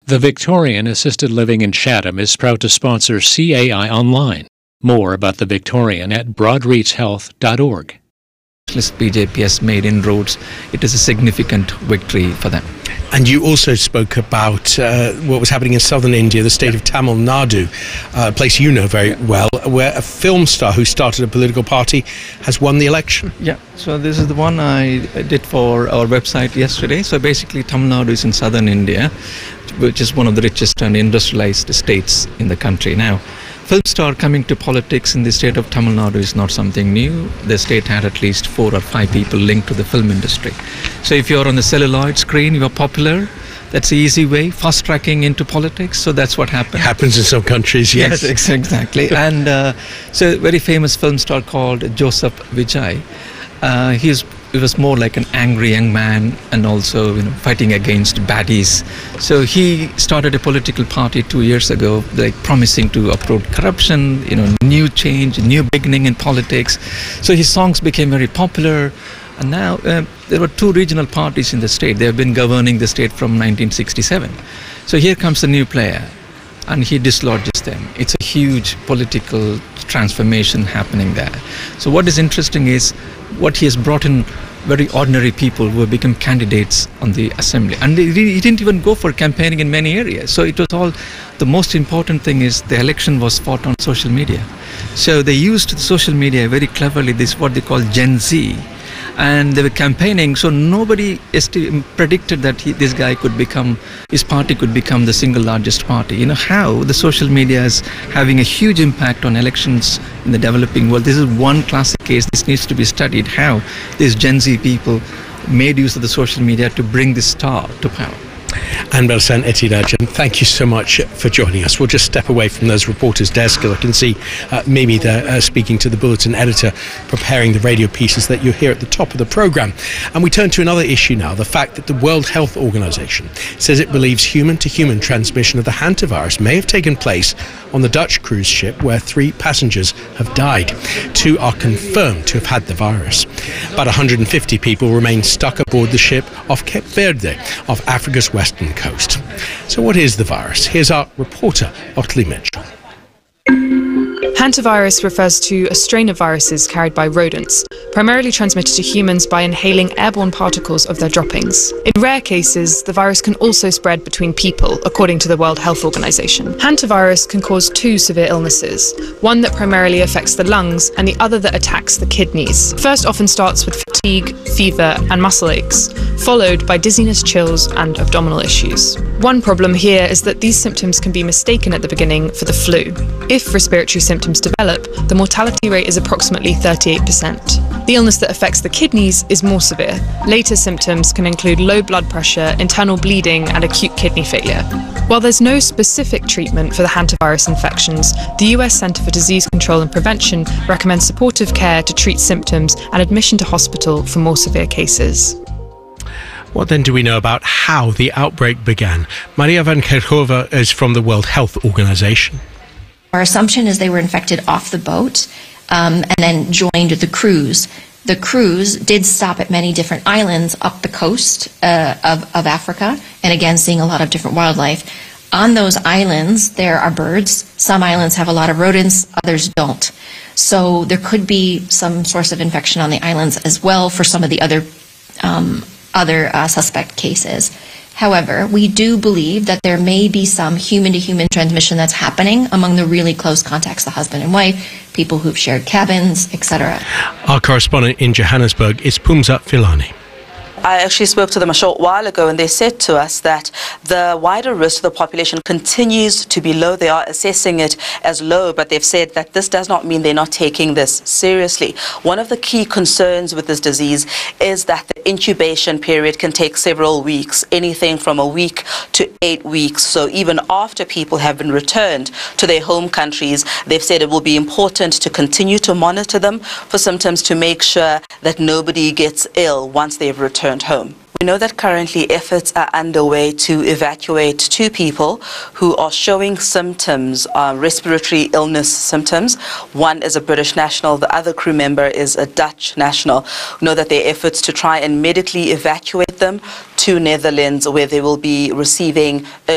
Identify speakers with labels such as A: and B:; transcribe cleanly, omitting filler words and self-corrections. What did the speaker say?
A: The Victorian Assisted Living in Chatham is proud to sponsor CAI Online. More about the Victorian at broadreachhealth.org.
B: BJP has made inroads. It is a significant victory for them.
C: And you also spoke about what was happening in southern India, the state of Tamil Nadu, a place you know very well, where a film star who started a political party has won the election.
B: Yeah, so this is the one I did for our website yesterday. So basically Tamil Nadu is in southern India, which is one of the richest and industrialized states in the country. Now, film star coming to politics in the state of Tamil Nadu is not something new. The state had at least 4 or 5 people linked to the film industry. So if you're on the celluloid screen, you're popular. That's the easy way, fast tracking into politics. So that's what happened.
C: Happens in some countries, yes.
B: Yes, exactly. And so a very famous film star called Joseph Vijay. He was more like an angry young man and also fighting against baddies. So he started a political party 2 years ago, like promising to uproot corruption, new change, new beginning in politics. So his songs became very popular. And now there were 2 regional parties in the state. They have been governing the state from 1967. So here comes a new player and he dislodges them. It's a huge political transformation happening there. So what is interesting is what he has brought in very ordinary people who have become candidates on the assembly. And he didn't even go for campaigning in many areas. So it was all, the most important thing is the election was fought on social media. So they used social media very cleverly, this what they call Gen Z. And they were campaigning, so nobody predicted that this guy could become, his party could become the single largest party. How the social media is having a huge impact on elections in the developing world. This is one classic case. This needs to be studied, how these Gen Z people made use of the social media to bring this star to power.
C: Anbel-san Ethirajan, thank you so much for joining us. We'll just step away from those reporters' desks. I can see Mimi there speaking to the Bulletin editor, preparing the radio pieces that you hear at the top of the programme. And we turn to another issue now, the fact that the World Health Organization says it believes human-to-human transmission of the hantavirus may have taken place on the Dutch cruise ship where 3 passengers have died. 2 are confirmed to have had the virus. About 150 people remain stuck aboard the ship off Cape Verde, off Africa's western coast. So what is the virus? Here's our reporter, Otley Mitchell.
D: Hantavirus refers to a strain of viruses carried by rodents, primarily transmitted to humans by inhaling airborne particles of their droppings. In rare cases, the virus can also spread between people, according to the World Health Organization. Hantavirus can cause 2 severe illnesses, one that primarily affects the lungs and the other that attacks the kidneys. First often starts with fatigue, fever and muscle aches, followed by dizziness, chills and abdominal issues. One problem here is that these symptoms can be mistaken at the beginning for the flu. If respiratory symptoms develop, the mortality rate is approximately 38%. The illness that affects the kidneys is more severe. Later symptoms can include low blood pressure, internal bleeding and acute kidney failure. While there's no specific treatment for the hantavirus infections, the US Centre for Disease Control and Prevention recommends supportive care to treat symptoms and admission to hospital for more severe cases.
C: What then do we know about how the outbreak began? Maria van Kerkhove is from the World Health Organization.
E: Our assumption is they were infected off the boat and then joined the cruise. The cruise did stop at many different islands up the coast of Africa, and again seeing a lot of different wildlife. On those islands there are birds. Some islands have a lot of rodents, others don't. So there could be some source of infection on the islands as well for some of the other suspect cases. However, we do believe that there may be some human-to-human transmission that's happening among the really close contacts, the husband and wife, people who've shared cabins, etc.
C: Our correspondent in Johannesburg is Pumza Filani.
F: I actually spoke to them a short while ago and they said to us that the wider risk to the population continues to be low. They are assessing it as low, but they've said that this does not mean they're not taking this seriously. One of the key concerns with this disease is that the incubation period can take several weeks, anything from a week to 8 weeks. So even after people have been returned to their home countries, they've said it will be important to continue to monitor them for symptoms to make sure that nobody gets ill once they've returned home. We know that currently efforts are underway to evacuate 2 people who are showing symptoms, respiratory illness symptoms. One is a British national, the other crew member is a Dutch national. We know that there are efforts to try and medically evacuate them to Netherlands, where they will be receiving